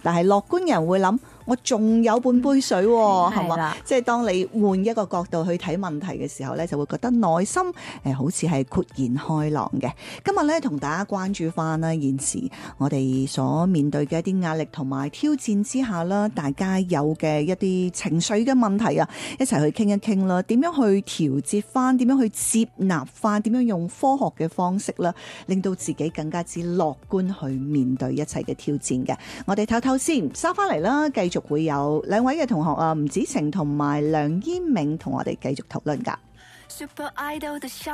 但係樂觀人會諗，我仲有半杯水喎，係嘛？即係當你換一個角度去睇問題嘅時候咧，就會覺得內心好似係豁然開朗嘅。今日咧同大家關注翻啦，現時我哋所面對嘅一啲壓力同埋挑戰之下啦，大家有嘅一啲情緒嘅問題啊，一齊去傾一傾啦，點樣去調節翻，點樣去接納翻，點樣用科學嘅方式啦，令到自己更加之樂觀去面對一切嘅挑戰嘅。我哋唞唞先，收翻嚟啦，繼續會有兩位嘅同學啊，吳子晴同埋梁嫣銘同我哋繼續討論㗎。